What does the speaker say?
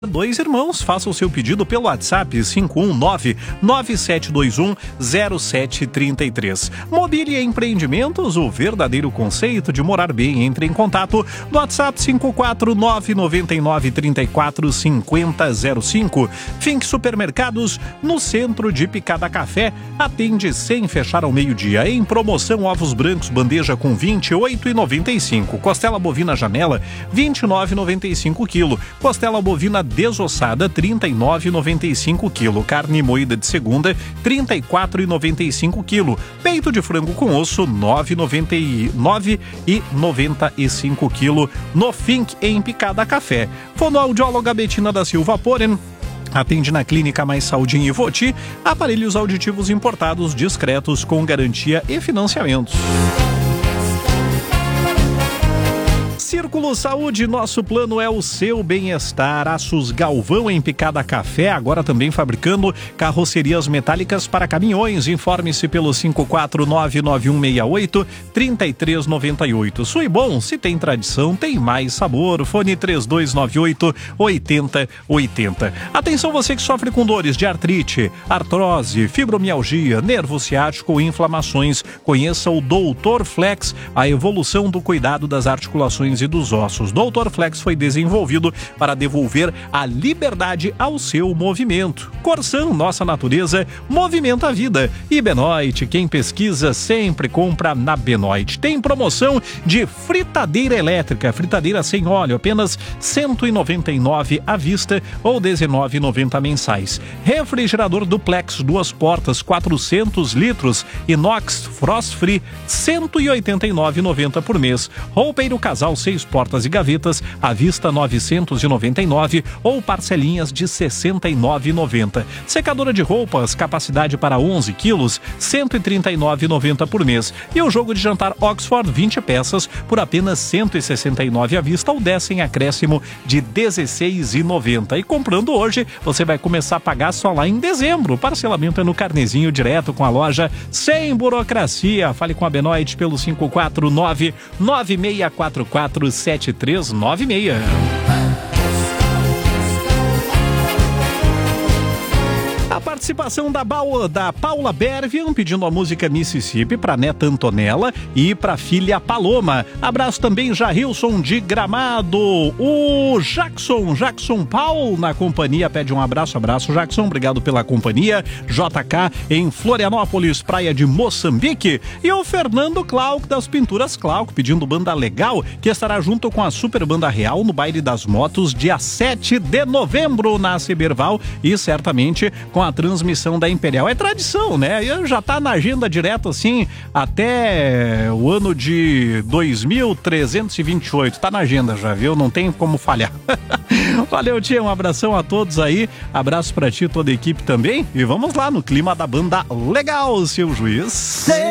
Dois Irmãos, faça o seu pedido pelo WhatsApp 519-9721-0733. Mobília Empreendimentos, o verdadeiro conceito de morar bem. Entre em contato no WhatsApp 54999345005. Fink Supermercados, no centro de Picada Café, atende sem fechar ao meio-dia. Em promoção, ovos brancos, bandeja com R$ 28,95. Costela bovina janela, R$ 29,95 quilo. Costela bovina desossada, R$ 39,95 quilo. Carne moída de segunda, R$ 34,95 quilo. Peito de frango com osso, R$ 9,95 quilo. No Fink, em Picada Café. Fonoaudióloga Betina da Silva Poren atende na Clínica Mais Saúde em Ivoti. Aparelhos auditivos importados, discretos, com garantia e financiamentos. Círculo Saúde, nosso plano é o seu bem-estar. Aços Galvão em Picada Café, agora também fabricando carrocerias metálicas para caminhões. Informe-se pelo 5499168-3398. Suibom, se tem tradição, tem mais sabor. Fone 3298-8080. Atenção você que sofre com dores de artrite, artrose, fibromialgia, nervo ciático ou inflamações. Conheça o Doutor Flex, a evolução do cuidado das articulações e dos ossos. Doutor Flex foi desenvolvido para devolver a liberdade ao seu movimento. Corsan, nossa natureza, movimenta a vida. E Benoit, quem pesquisa sempre compra na Benoit. Tem promoção de fritadeira elétrica, fritadeira sem óleo, apenas R$ 199 à vista ou R$ 19,90 mensais. Refrigerador duplex, 2 portas, 400 litros, inox, frost free, R$ 189,90 por mês. Roupeiro casal 6 portas e gavetas, à vista R$ 999 ou parcelinhas de R$ 69,90. Secadora de roupas, capacidade para 11 quilos, R$ 139,90 por mês. E o jogo de jantar Oxford, 20 peças, por apenas R$ 169 à vista ou 10 em acréscimo de R$ 16,90. E comprando hoje, você vai começar a pagar só lá em dezembro. O parcelamento é no carnezinho direto com a loja, sem burocracia. Fale com a Benoit pelo 549-9644-7396. A participação da Paula Bervian pedindo a música Mississippi para neta Antonella e para filha Paloma. Abraço também Jarilson de Gramado. O Jackson Paul na companhia pede um abraço Jackson, obrigado pela companhia. JK em Florianópolis, praia de Moçambique. E o Fernando Clark das Pinturas Clark pedindo banda legal que estará junto com a Super Banda Real no Baile das Motos dia 7 de novembro na Ciberval e certamente com a transmissão da Imperial. É tradição, né? Já tá na agenda direto assim até o ano de 2328. Tá na agenda já, viu? Não tem como falhar. Valeu, tia. Um abração a todos aí. Abraço pra ti e toda a equipe também. E vamos lá no clima da banda legal, seu juiz.